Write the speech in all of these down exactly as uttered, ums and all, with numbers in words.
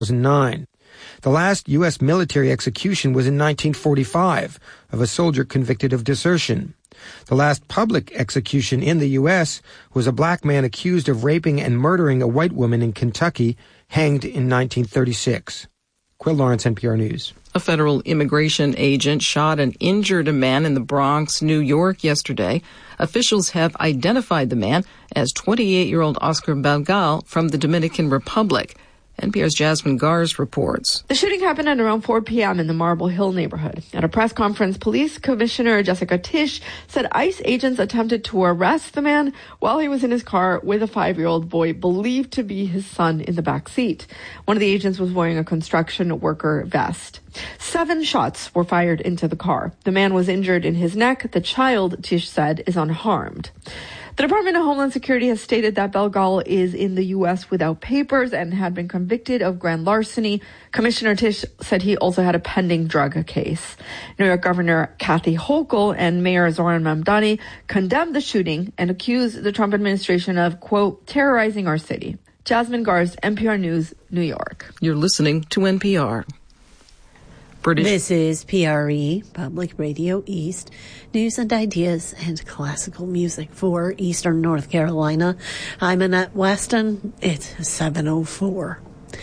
nine. The last U S military execution was in nineteen forty-five of a soldier convicted of desertion. The last public execution in the U S was a black man accused of raping and murdering a white woman in Kentucky, hanged in nineteen thirty-six. Quill Lawrence, N P R News. A federal immigration agent shot and injured a man in the Bronx, New York, yesterday. Officials have identified the man as twenty-eight-year-old Oscar Belgal from the Dominican Republic. N P R's Jasmine Gars reports. The shooting happened at around four p.m. in the Marble Hill neighborhood. At a press conference, Police Commissioner Jessica Tisch said ICE agents attempted to arrest the man while he was in his car with a five-year-old boy believed to be his son in the back seat. One of the agents was wearing a construction worker vest. Seven shots were fired into the car. The man was injured in his neck. The child, Tisch said, is unharmed. The Department of Homeland Security has stated that Belgal is in the U S without papers and had been convicted of grand larceny. Commissioner Tisch said he also had a pending drug case. New York Governor Kathy Hochul and Mayor Zohran Mamdani condemned the shooting and accused the Trump administration of, quote, terrorizing our city. Jasmine Gars, N P R News, New York. You're listening to N P R. British. This is P R E, Public Radio East, news and ideas and classical music for Eastern North Carolina. I'm Annette Weston. It's seven oh four.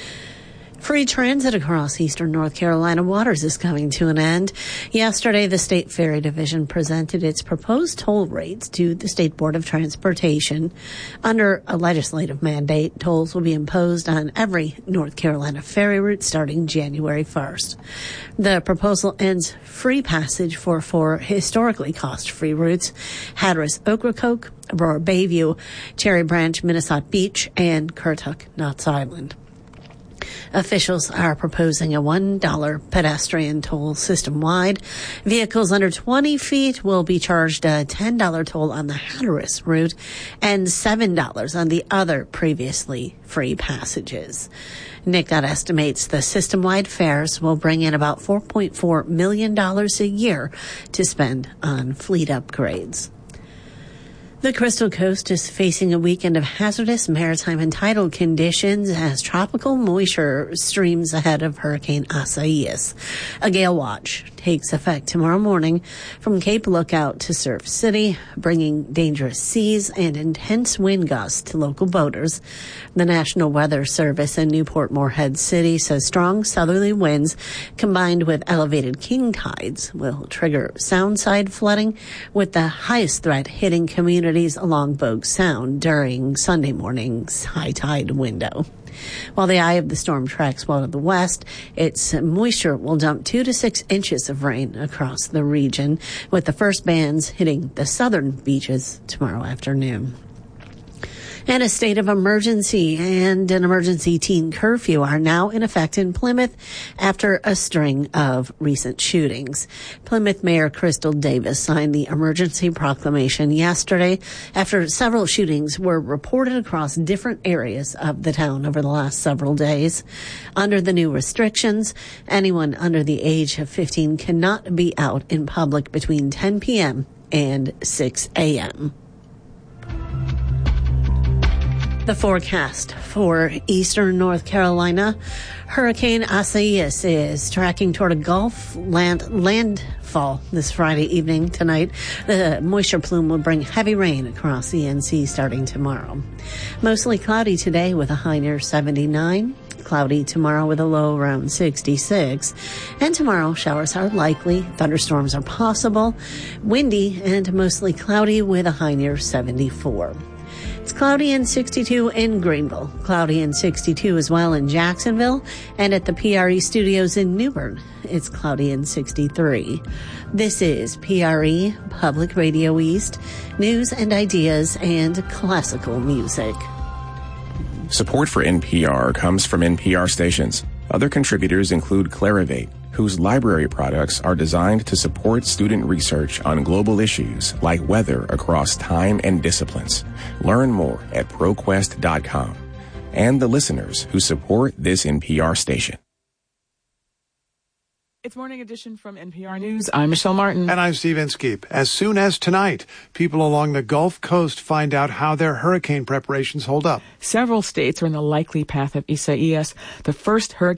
Free transit across eastern North Carolina waters is coming to an end. Yesterday, the State Ferry Division presented its proposed toll rates to the State Board of Transportation. Under a legislative mandate, tolls will be imposed on every North Carolina ferry route starting January first. The proposal ends free passage for four historically cost-free routes: Hatteras Ocracoke, Aurora Bayview, Cherry Branch, Minnesota Beach, and Currituck Knott's Island. Officials are proposing a one dollar pedestrian toll system-wide. Vehicles under twenty feet will be charged a ten dollar toll on the Hatteras route and seven dollars on the other previously free passages. N C D O T estimates the system-wide fares will bring in about four point four million dollars a year to spend on fleet upgrades. The Crystal Coast is facing a weekend of hazardous maritime and tidal conditions as tropical moisture streams ahead of Hurricane Isaias. A gale watch takes effect tomorrow morning from Cape Lookout to Surf City, bringing dangerous seas and intense wind gusts to local boaters. The National Weather Service in Newport Moorhead City says strong southerly winds combined with elevated king tides will trigger soundside flooding, with the highest threat hitting communities along Bogue Sound during Sunday morning's high tide window. While the eye of the storm tracks well to the west, its moisture will dump two to six inches of rain across the region, with the first bands hitting the southern beaches tomorrow afternoon. And a state of emergency and an emergency teen curfew are now in effect in Plymouth after a string of recent shootings. Plymouth Mayor Crystal Davis signed the emergency proclamation yesterday after several shootings were reported across different areas of the town over the last several days. Under the new restrictions, anyone under the age of fifteen cannot be out in public between ten p.m. and six a.m. The forecast for eastern North Carolina: Hurricane Isaias is tracking toward a Gulf land landfall this Friday evening tonight. The moisture plume will bring heavy rain across the N C starting tomorrow. Mostly cloudy today with a high near seventy-nine. Cloudy tomorrow with a low around sixty-six. And tomorrow, showers are likely. Thunderstorms are possible. Windy and mostly cloudy with a high near seventy-four. It's cloudy and sixty-two in Greenville. Cloudy and sixty-two as well in Jacksonville. And at the P R E studios in New Bern, it's cloudy and sixty-three. This is P R E, Public Radio East, news and ideas and classical music. Support for N P R comes from N P R stations. Other contributors include Clarivate, whose library products are designed to support student research on global issues like weather across time and disciplines. Learn more at ProQuest dot com. And the listeners who support this N P R station. It's Morning Edition from N P R News. I'm Michelle Martin. And I'm Steve Inskeep. As soon as tonight, people along the Gulf Coast find out how their hurricane preparations hold up. Several states are in the likely path of Isaias, the first hurricane